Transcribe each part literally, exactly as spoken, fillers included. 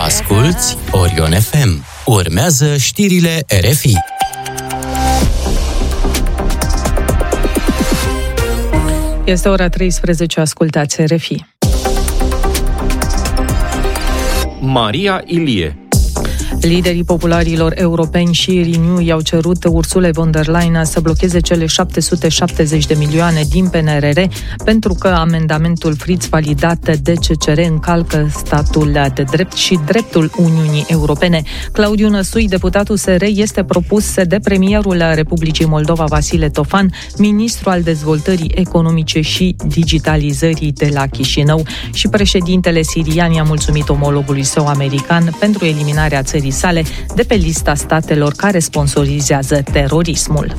Asculți Orion F M. Urmează știrile R F I. Este ora treisprezece, ascultați R F I. Maria Ilie. Liderii popularilor europeni și Renew i-au cerut Ursulei von der Leyen să blocheze cele șapte sute șaptezeci de milioane din P N R R pentru că amendamentul Fritz validat de C C R încalcă statul de drept și dreptul Uniunii Europene. Claudiu Năsui, deputat U S R, este propus de premierul Republicii Moldova, Vasile Tofan, ministru al dezvoltării economice și digitalizării de la Chișinău, și președintele sirian i-a mulțumit omologului său american pentru eliminarea țării sale de pe lista statelor care sponsorizează terorismul.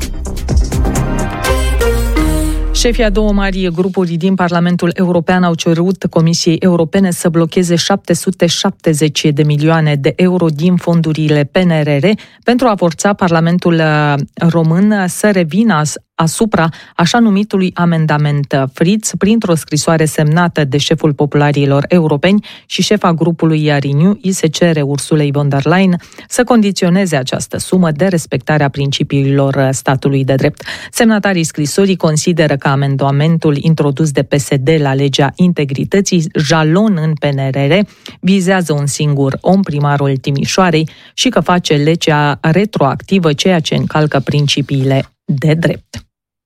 Șefii a două mari grupuri din Parlamentul European au cerut Comisiei Europene să blocheze șapte sute șaptezeci de milioane de euro din fondurile P N R R pentru a forța Parlamentul român să revină asupra așa numitului amendament Fritz printr-o scrisoare semnată de șeful popularilor europeni și șefa grupului Renew. I se cere Ursulei von der Leyen să condiționeze această sumă de respectarea principiilor statului de drept. Semnatarii scrisorii consideră că amendamentul introdus de P S D la legea integrității, jalon în P N R R, vizează un singur om, primarul Timișoarei, și că face legea retroactivă, ceea ce încalcă principiile de drept.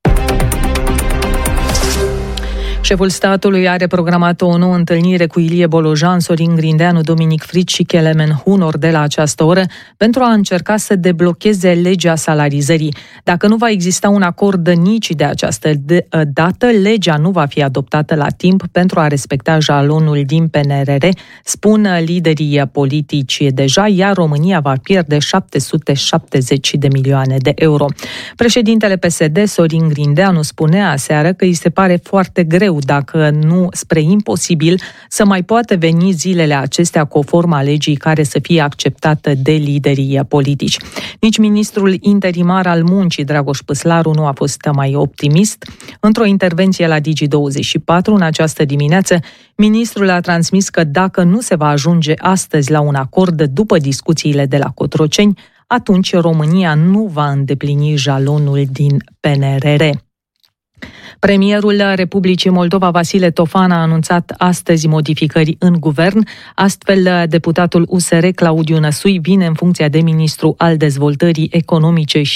Șeful statului are programată o nouă întâlnire cu Ilie Bolojan, Sorin Grindeanu, Dominic Fritz și Kelemen Hunor de la această oră pentru a încerca să deblocheze legea salarizării. Dacă nu va exista un acord nici de această dată, legea nu va fi adoptată la timp pentru a respecta jalonul din P N R R, spun liderii politici deja, iar România va pierde șapte sute șaptezeci de milioane de euro. Președintele P S D, Sorin Grindeanu, spunea aseară că îi se pare foarte greu, dacă nu spre imposibil, să mai poată veni zilele acestea cu o formă a legii care să fie acceptată de liderii politici. Nici ministrul interimar al muncii, Dragoș Păslaru, nu a fost mai optimist. Într-o intervenție la Digi douăzeci și patru în această dimineață, ministrul a transmis că dacă nu se va ajunge astăzi la un acord după discuțiile de la Cotroceni, atunci România nu va îndeplini jalonul din P N R R. Premierul Republicii Moldova, Vasile Tofan, a anunțat astăzi modificări în guvern. Astfel, deputatul U S R, Claudiu Năsui, vine în funcția de ministru al dezvoltării economice și